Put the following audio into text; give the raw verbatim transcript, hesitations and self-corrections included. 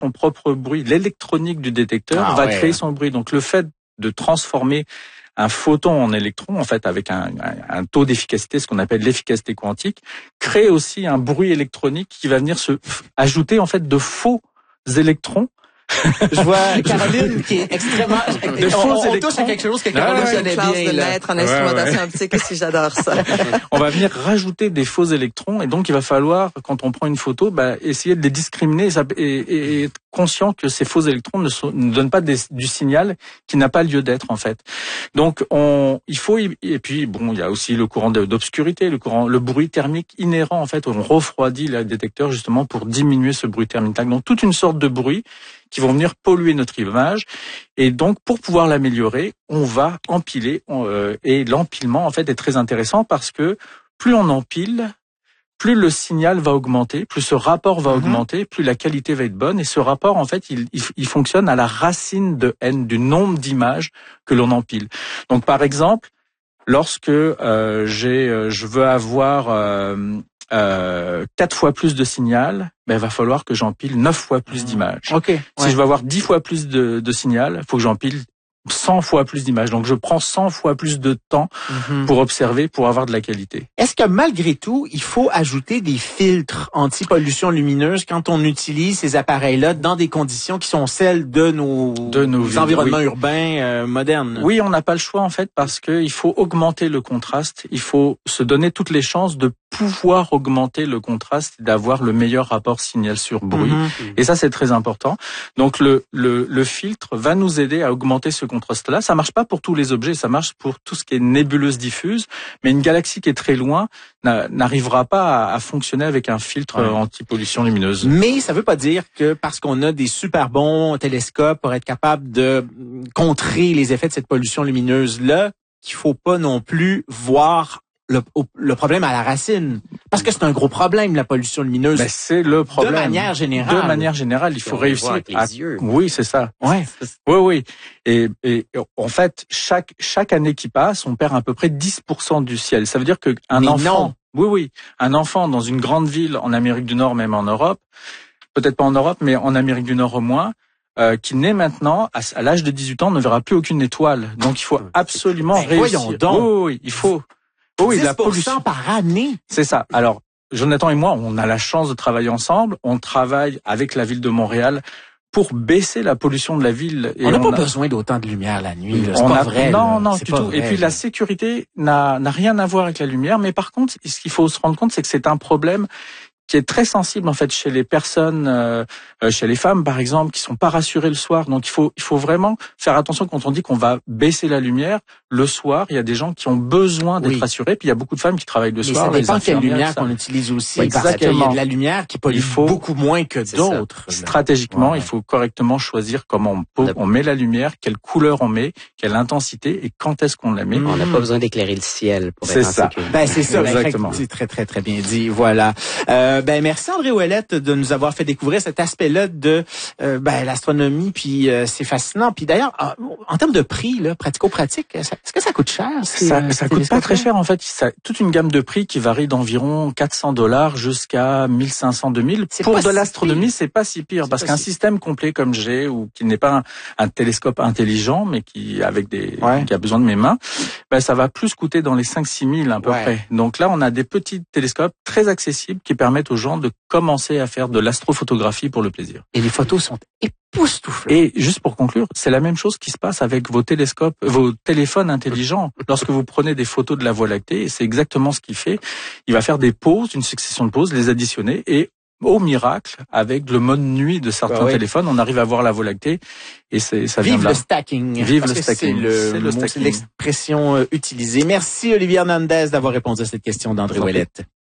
son propre bruit. L'électronique du détecteur ah, va ouais. créer son bruit. Donc le fait de transformer un photon en électron, en fait, avec un, un, un taux d'efficacité, ce qu'on appelle l'efficacité quantique, crée aussi un bruit électronique qui va venir se ajouter en fait de faux électrons. Je vois Caroline qui est extrêmement... De on, faux on touche à quelque chose que Caroline J'ai une connaît classe bien. de là. maître en instrumentation ouais, ouais. optique aussi, j'adore ça. On va venir rajouter des faux électrons et donc il va falloir, quand on prend une photo, bah, essayer de les discriminer et, et, et être conscient que ces faux électrons ne, sont, ne donnent pas des, du signal qui n'a pas lieu d'être en fait. Donc on, il faut et puis bon, il y a aussi le courant d'obscurité, le courant, le bruit thermique inhérent en fait. On refroidit le détecteur justement pour diminuer ce bruit thermique. Donc toute une sorte de bruit qui vont venir polluer notre image. Et donc, pour pouvoir l'améliorer, on va empiler. On, euh, et l'empilement, en fait, est très intéressant parce que plus on empile, plus le signal va augmenter, plus ce rapport va mm-hmm. augmenter, plus la qualité va être bonne. Et ce rapport, en fait, il, il, il fonctionne à la racine de n, du nombre d'images que l'on empile. Donc, par exemple, lorsque euh, j'ai, euh, je veux avoir... Euh, Euh, quatre fois plus de signal, ben, il va falloir que j'empile neuf fois plus d'images. Okay, si ouais. je veux avoir dix fois plus de, de signal, il faut que j'empile cent fois plus d'images. Donc, je prends cent fois plus de temps mm-hmm. pour observer, pour avoir de la qualité. Est-ce que malgré tout, il faut ajouter des filtres anti-pollution lumineuse quand on utilise ces appareils-là dans des conditions qui sont celles de nos, de nos villes, environnements oui. urbains euh, modernes? Oui, on n'a pas le choix, en fait, parce que il faut augmenter le contraste. Il faut se donner toutes les chances de pouvoir augmenter le contraste et d'avoir le meilleur rapport signal sur bruit. Mm-hmm. Et ça, c'est très important. Donc, le, le, le filtre va nous aider à augmenter ce contraste-là. Ça marche pas pour tous les objets, ça marche pour tout ce qui est nébuleuse diffuse, mais une galaxie qui est très loin n'arrivera pas à, à fonctionner avec un filtre ouais. anti-pollution lumineuse. Mais ça veut pas dire que parce qu'on a des super bons télescopes pour être capable de contrer les effets de cette pollution lumineuse-là, qu'il faut pas non plus voir Le, le problème à la racine. Parce que c'est un gros problème, la pollution lumineuse. Ben, c'est le problème. De manière générale. De manière générale, il faut réussir à... Yeux. Oui, c'est ça. Ouais. Oui, oui. Et, et en fait, chaque, chaque année qui passe, on perd à peu près dix pour cent du ciel. Ça veut dire qu'un enfant... Non. Oui, oui. Un enfant dans une grande ville en Amérique du Nord, même en Europe, peut-être pas en Europe, mais en Amérique du Nord au moins, Euh, qui naît maintenant, à, à l'âge de dix-huit ans, ne verra plus aucune étoile. Donc, il faut absolument ben, réussir. Voyons donc. Oui, oui, il faut... Oh oui, la pollution par année. C'est ça. Alors, Jonathan et moi, on a la chance de travailler ensemble. On travaille avec la ville de Montréal pour baisser la pollution de la ville. Et on n'a pas a... besoin d'autant de lumière la nuit. C'est on pas a... vrai. Non, là. non, c'est du pas tout. Vrai, et puis là. la sécurité n'a n'a rien à voir avec la lumière. Mais par contre, ce qu'il faut se rendre compte, c'est que c'est un problème qui est très sensible en fait chez les personnes, euh, chez les femmes par exemple, qui sont pas rassurées le soir. Donc il faut il faut vraiment faire attention quand on dit qu'on va baisser la lumière le soir. Il y a des gens qui ont besoin d'être oui. rassurés, puis il y a beaucoup de femmes qui travaillent le Mais soir. Ça dépend quelle lumière ça. qu'on utilise aussi. Oui, parce qu'il y a de la lumière qui pollue faut, beaucoup moins que d'autres. Stratégiquement, ouais. il faut correctement choisir comment on, peut, on met la lumière, quelle couleur on met, quelle intensité et quand est-ce qu'on la met. Mmh. On n'a pas besoin d'éclairer le ciel pour c'est être en ça. sécurité. Ben c'est ça. Exactement. C'est très très très bien dit. Voilà. Euh, ben merci André Ouellette de nous avoir fait découvrir cet aspect-là de euh, ben l'astronomie. Puis euh, c'est fascinant. Puis d'ailleurs, en, en termes de prix, là, pratico-pratique, est-ce que ça coûte cher? Ça, euh, ça coûte pas très cher en fait. Ça, toute une gamme de prix qui varie d'environ quatre cents dollars jusqu'à mille cinq cents, deux mille. Pour de l'astronomie, c'est pas si pire parce qu'un si... système complet comme j'ai ou qui n'est pas un, un télescope intelligent, mais qui avec des ouais. qui a besoin de mes mains, ben ça va plus coûter dans les cinq six mille à peu ouais. près. Donc là, on a des petits télescopes très accessibles qui permettent aux gens de commencer à faire de l'astrophotographie pour le plaisir. Et les photos sont époustouflantes. Et juste pour conclure, c'est la même chose qui se passe avec vos télescopes, vos téléphones intelligents. Lorsque vous prenez des photos de la Voie lactée, c'est exactement ce qu'il fait. Il va faire des pauses, une succession de pauses, les additionner et au miracle, avec le mode nuit de certains bah oui. téléphones, on arrive à voir la Voie lactée et c'est ça vient Vive de là. le stacking. Vive Parce le stacking. C'est le, c'est l'expression euh, utilisée. Merci Olivier Hernandez d'avoir répondu à cette question d'André Ouellette.